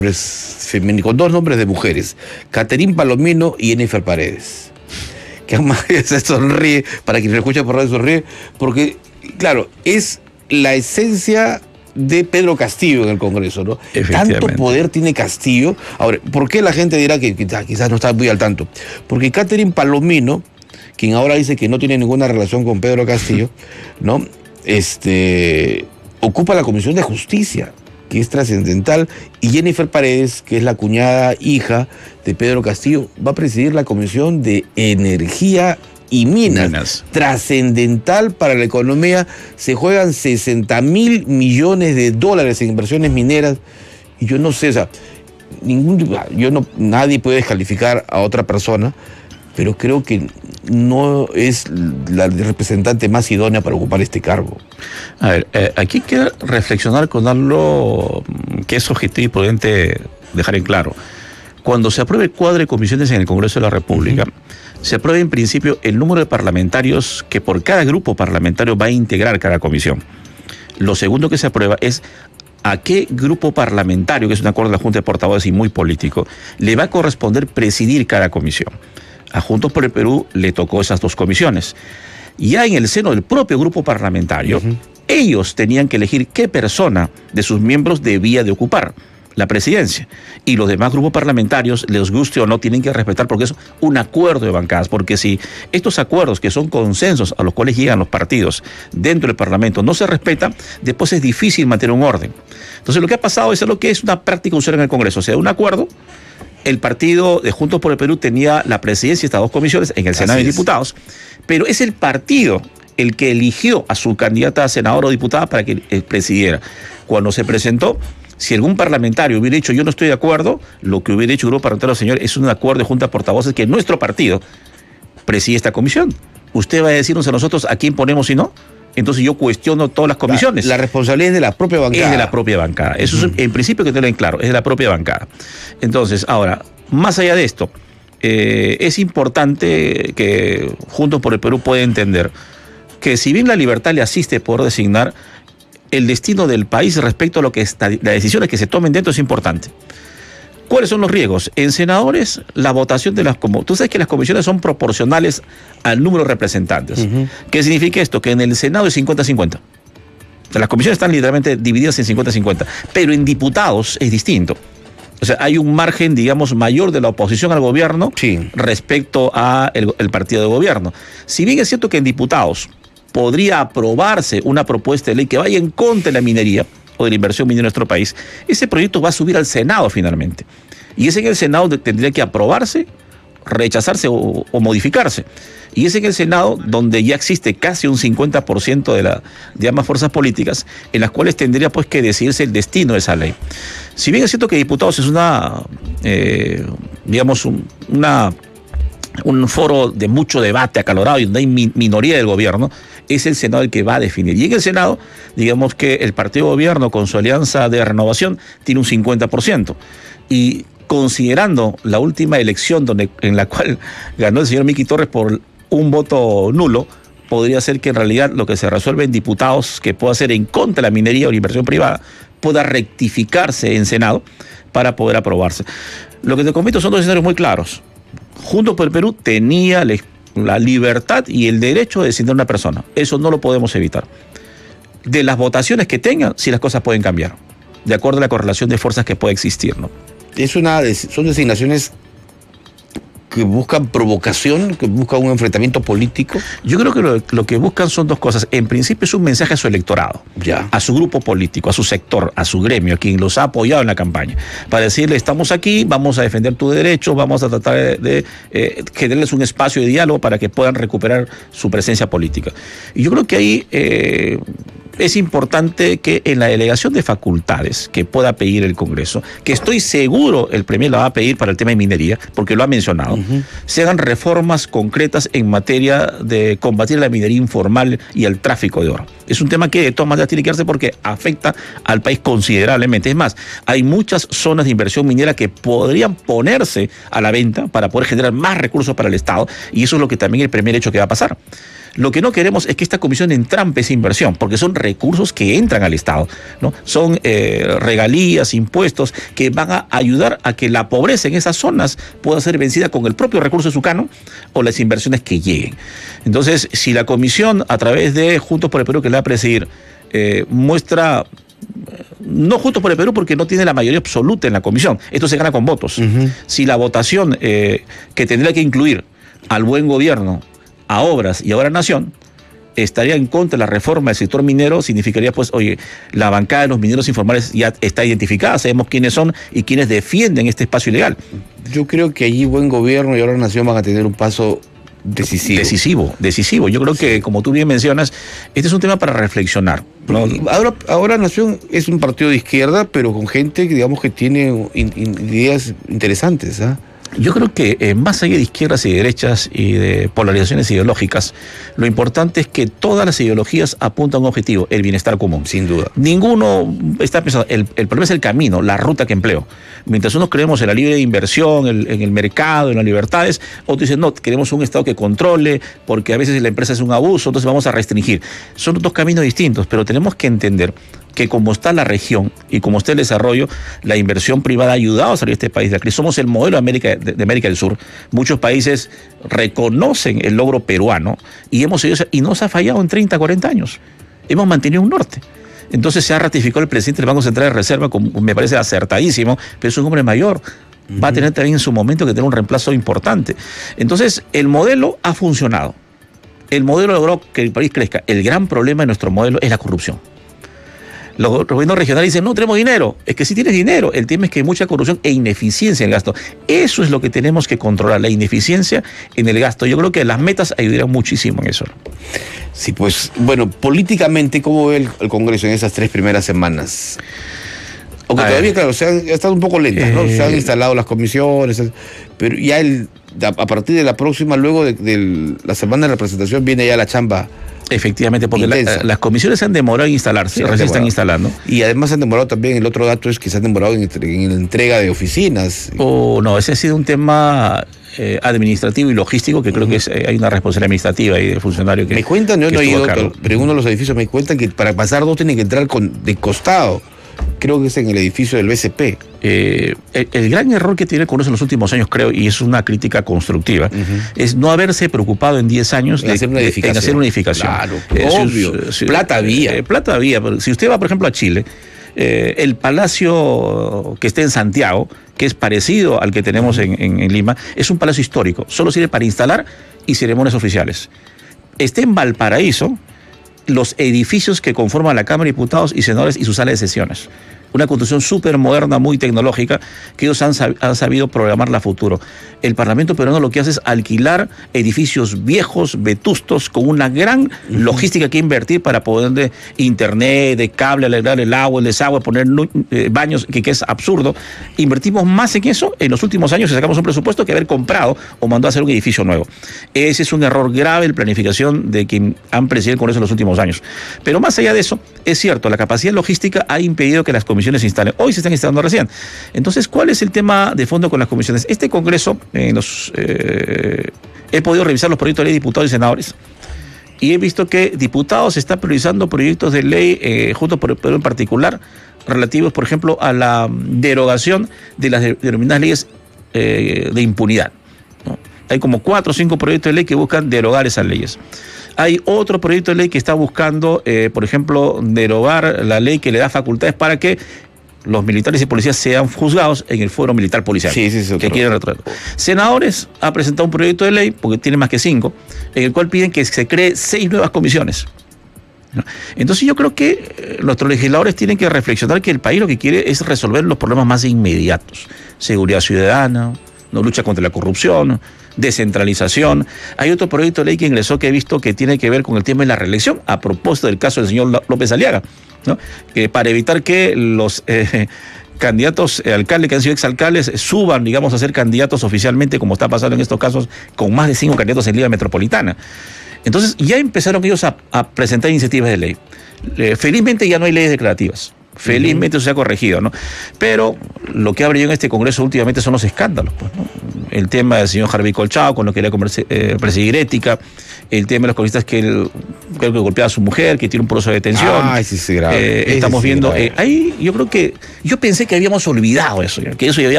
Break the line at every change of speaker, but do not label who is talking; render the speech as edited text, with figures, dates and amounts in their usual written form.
con dos nombres de mujeres, Catherine Palomino y Jennifer Paredes. Que además se sonríe, para quien lo escucha por radio sonríe, porque, claro, es la esencia de Pedro Castillo en el Congreso, ¿no? Tanto poder tiene Castillo. Ahora, ¿por qué la gente dirá que quizás no está muy al tanto? Porque Catherine Palomino, quien ahora dice que no tiene ninguna relación con Pedro Castillo, ¿no? Ocupa la Comisión de Justicia, que es trascendental, y Jennifer Paredes, que es la cuñada hija de Pedro Castillo, va a presidir la Comisión de Energía y Minas. Trascendental para la economía. Se juegan 60.000 millones de dólares en inversiones mineras, y yo no sé, o sea, nadie puede descalificar a otra persona, pero creo que no es la representante más idónea para ocupar este cargo.
A ver, aquí hay que reflexionar con algo que es objetivo y prudente dejar en claro. Cuando se apruebe el cuadro de comisiones en el Congreso de la República, se aprueba en principio el número de parlamentarios que por cada grupo parlamentario va a integrar cada comisión. Lo segundo que se aprueba es a qué grupo parlamentario, que es un acuerdo de la Junta de Portavoces y muy político, le va a corresponder presidir cada comisión. A Juntos por el Perú le tocó esas dos comisiones. Ya en el seno del propio grupo parlamentario, ellos tenían que elegir qué persona de sus miembros debía de ocupar la presidencia. Y los demás grupos parlamentarios, les guste o no, tienen que respetar, porque es un acuerdo de bancadas. Porque si estos acuerdos, que son consensos a los cuales llegan los partidos dentro del Parlamento, no se respetan, después es difícil mantener un orden. Entonces lo que ha pasado es lo que es una práctica usual en el Congreso. O sea, un acuerdo. El partido de Juntos por el Perú tenía la presidencia de estas dos comisiones en el Senado de Diputados, pero es el partido el que eligió a su candidata a senador o diputada para que presidiera. Cuando se presentó, si algún parlamentario hubiera dicho yo no estoy de acuerdo, lo que hubiera dicho el grupo parlamentario, señor, es un acuerdo de Junta de Portavoces que nuestro partido preside esta comisión. ¿Usted va a decirnos a nosotros a quién ponemos y no? Entonces yo cuestiono todas las comisiones.
La responsabilidad es de la propia bancada.
Es de la propia bancada. Eso es, en principio, que tenerlo en claro, es de la propia bancada. Entonces, ahora, más allá de esto, es importante que Juntos por el Perú pueda entender que si bien la libertad le asiste por designar, el destino del país respecto a lo que las decisiones que se tomen dentro es importante. ¿Cuáles son los riesgos? En senadores, la votación de tú sabes que las comisiones son proporcionales al número de representantes. ¿Qué significa esto? Que en el Senado es 50-50. O sea, las comisiones están literalmente divididas en 50-50. Pero en diputados es distinto. O sea, hay un margen, digamos, mayor de la oposición al gobierno respecto a el partido de gobierno. Si bien es cierto que en diputados podría aprobarse una propuesta de ley que vaya en contra de la minería o de la inversión minera en nuestro país, ese proyecto va a subir al Senado finalmente. Y ese en el Senado tendría que aprobarse, rechazarse o modificarse. Y es en el Senado donde ya existe casi un 50% de ambas fuerzas políticas, en las cuales tendría pues que decidirse el destino de esa ley. Si bien es cierto que diputados es un foro de mucho debate acalorado y donde hay minoría del gobierno, es el Senado el que va a definir. Y en el Senado, digamos que el partido de gobierno con su alianza de renovación tiene un 50%. Y considerando la última elección en la cual ganó el señor Miki Torres por un voto nulo, podría ser que en realidad lo que se resuelve en diputados que pueda ser en contra de la minería o la inversión privada pueda rectificarse en Senado para poder aprobarse. Lo que te comento son dos escenarios muy claros. Juntos por el Perú tenía la libertad y el derecho de designar a una persona. Eso no lo podemos evitar. De las votaciones que tengan, sí las cosas pueden cambiar, de acuerdo a la correlación de fuerzas que puede existir, ¿no?
Son designaciones que buscan provocación, que buscan un enfrentamiento político.
Yo creo que lo que buscan son dos cosas. En principio es un mensaje a su electorado, a su grupo político, a su sector, a su gremio, a quien los ha apoyado en la campaña, para decirle estamos aquí, vamos a defender tus derechos, vamos a tratar de generarles un espacio de diálogo para que puedan recuperar su presencia política. Y yo creo que ahí es importante que en la delegación de facultades que pueda pedir el Congreso, que estoy seguro el Premier la va a pedir para el tema de minería, porque lo ha mencionado, se hagan reformas concretas en materia de combatir la minería informal y el tráfico de oro. Es un tema que de todas maneras tiene que darse porque afecta al país considerablemente. Es más, hay muchas zonas de inversión minera que podrían ponerse a la venta para poder generar más recursos para el Estado, y eso es lo que también el Premier ha hecho que va a pasar. Lo que no queremos es que esta comisión entrampe esa inversión, porque son recursos que entran al Estado, ¿no? Son regalías, impuestos que van a ayudar a que la pobreza en esas zonas pueda ser vencida con el propio recurso de su canon o las inversiones que lleguen. Entonces, si la comisión, a través de Juntos por el Perú, que le va a presidir, muestra... No Juntos por el Perú porque no tiene la mayoría absoluta en la comisión. Esto se gana con votos. Si la votación que tendría que incluir al buen gobierno, a obras y a Obra Nación, estaría en contra de la reforma del sector minero, significaría pues, oye, la bancada de los mineros informales ya está identificada, sabemos quiénes son y quiénes defienden este espacio ilegal.
Yo creo que allí buen gobierno y Obra Nación van a tener un paso
Decisivo. Yo creo que, como tú bien mencionas, este es un tema para reflexionar, ¿no?
Ahora Nación es un partido de izquierda, pero con gente que digamos que tiene ideas interesantes, ¿eh?
Yo creo que más allá de izquierdas y derechas y de polarizaciones ideológicas, lo importante es que todas las ideologías apuntan a un objetivo, el bienestar común.
Sin duda.
Ninguno está pensando, el problema es el camino, la ruta que empleo. Mientras unos creemos en la libre inversión, en el mercado, en las libertades, otros dicen, no, queremos un Estado que controle, porque a veces la empresa es un abuso, entonces vamos a restringir. Son dos caminos distintos, pero tenemos que entender que como está la región y como está el desarrollo, la inversión privada ha ayudado a salir de este país de la crisis. Somos el modelo de América del Sur. Muchos países reconocen el logro peruano y nos ha fallado en 30, 40 años. Hemos mantenido un norte. Entonces se ha ratificado el presidente del Banco Central de Reserva, me parece acertadísimo, pero es un hombre mayor. Va a tener también en su momento que tener un reemplazo importante. Entonces, el modelo ha funcionado. El modelo logró que el país crezca. El gran problema de nuestro modelo es la corrupción. Los gobiernos regionales dicen, no tenemos dinero. Es que sí tienes dinero. El tema es que hay mucha corrupción e ineficiencia en el gasto. Eso es lo que tenemos que controlar, la ineficiencia en el gasto. Yo creo que las metas ayudarán muchísimo en eso.
Sí, pues, bueno, políticamente, ¿cómo ve el Congreso en esas 3 primeras semanas? Aunque todavía, claro, ha estado un poco lentas, ¿no? Se han instalado las comisiones, pero ya a partir de la próxima, luego de la semana de la presentación, viene ya la chamba.
Efectivamente, porque las comisiones se han demorado en instalarse, recién están instalando.
Y además se han demorado también, el otro dato es que se han demorado en la entrega de oficinas.
No, ese ha sido un tema administrativo y logístico que creo que hay una responsabilidad administrativa ahí del funcionario que...
Me cuentan, yo no he ido, pero en uno de los edificios me cuentan que para pasar 2 tienen que entrar de costado. Creo que es en el edificio del BCP.
El gran error que tiene el Congreso en los últimos años, creo, y es una crítica constructiva, es no haberse preocupado en 10 años en hacer una edificación.
Claro, obvio. Plata había.
Plata había. Si usted va, por ejemplo, a Chile, el palacio que está en Santiago, que es parecido al que tenemos en Lima, es un palacio histórico. Solo sirve para instalar y ceremonias oficiales. Está en Valparaíso, los edificios que conforman la Cámara de Diputados y Senadores y sus salas de sesiones. Una construcción súper moderna, muy tecnológica, que ellos han sabido programarla a futuro. El Parlamento peruano lo que hace es alquilar edificios viejos, vetustos, con una gran logística que invertir para poner de internet, de cable, alegrar el agua, el desagüe, poner baños, que es absurdo. Invertimos más en eso en los últimos años y sacamos un presupuesto que haber comprado o mandó a hacer un edificio nuevo. Ese es un error grave en planificación de quien han presidido el Congreso en los últimos años. Pero más allá de eso, es cierto, la capacidad logística ha impedido que las comisiones se instalen. Hoy se están instalando recién. Entonces, ¿cuál es el tema de fondo con las comisiones? Este Congreso, he podido revisar los proyectos de ley de diputados y senadores y he visto que diputados está priorizando proyectos de ley, Juntos por el Perú en particular, relativos, por ejemplo, a la derogación de las denominadas leyes de impunidad, ¿no? Hay como 4 o 5 proyectos de ley que buscan derogar esas leyes. Hay otro proyecto de ley que está buscando, por ejemplo, derogar la ley que le da facultades para que los militares y policías sean juzgados en el fuero militar policial.
Sí,
que quieren retraer. Senadores ha presentado un proyecto de ley, porque tiene más que 5, en el cual piden que se cree 6 nuevas comisiones. Entonces yo creo que nuestros legisladores tienen que reflexionar que el país lo que quiere es resolver los problemas más inmediatos. Seguridad ciudadana, no lucha contra la corrupción, descentralización. Hay otro proyecto de ley que ingresó que he visto que tiene que ver con el tema de la reelección, a propósito del caso del señor López Aliaga, ¿no? Que para evitar que los candidatos alcaldes que han sido exalcaldes suban, digamos, a ser candidatos oficialmente, como está pasando en estos casos, con más de 5 candidatos en Liga Metropolitana. Entonces ya empezaron ellos a presentar iniciativas de ley. Felizmente ya no hay leyes declarativas. Felizmente eso se ha corregido, ¿no? Pero lo que ha brillado en este Congreso últimamente son los escándalos, pues, ¿no? El tema del señor Harvey Colchado, con lo que quería presidir ética, el tema de los congresistas que él creo que golpea a su mujer, que tiene un proceso de detención.
Sí, grave.
Estamos
Sí,
viendo,
grave.
ahí yo creo que, yo pensé que habíamos olvidado eso, que eso ya había